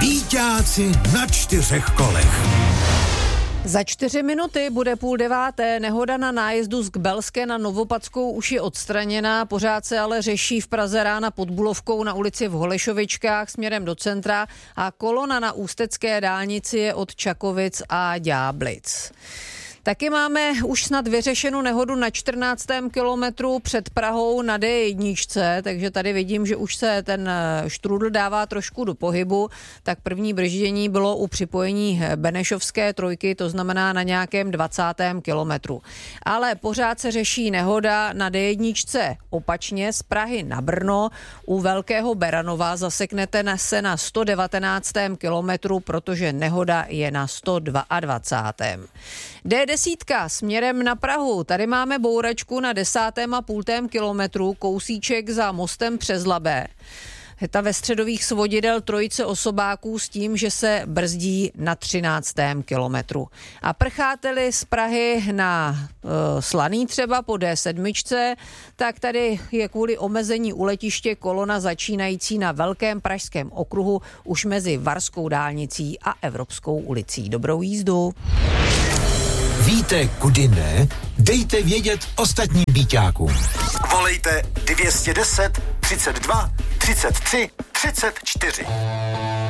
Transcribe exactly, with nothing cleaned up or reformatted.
Býťáci na čtyřech kolech. Za čtyři minuty bude půl deváté. Nehoda na nájezdu z Kbelské na Novopadskou už je odstraněna, pořád se ale řeší v Praze rána pod Bulovkou na ulici v Holešovičkách směrem do centra a kolona na ústecké dálnici je od Čakovic a Ďáblic. Taky máme už snad vyřešenou nehodu na čtrnáctém kilometru před Prahou na D jedna, takže tady vidím, že už se ten štrůdl dává trošku do pohybu, tak první brždění bylo u připojení Benešovské trojky, to znamená na nějakém dvacátém kilometru. Ale pořád se řeší nehoda na D jedna opačně z Prahy na Brno, u Velkého Beranova zaseknete se na sto devatenáctém kilometru, protože nehoda je na sto dvacátém D desítka směrem na Prahu. Tady máme bouračku na desátém a půltém kilometru, kousíček za mostem přes Labé. Ta ve středových svodidel trojice osobáků s tím, že se brzdí na třináctém kilometru. A prcháte-li z Prahy na uh, Slaný třeba po D sedm, tak tady je kvůli omezení u letiště kolona začínající na Velkém pražském okruhu už mezi Varskou dálnicí a Evropskou ulicí. Dobrou jízdu. Víte, kudy ne? Dejte vědět ostatním býťákům. Volejte dvě stě deset, třicet dva, třicet tři, třicet čtyři.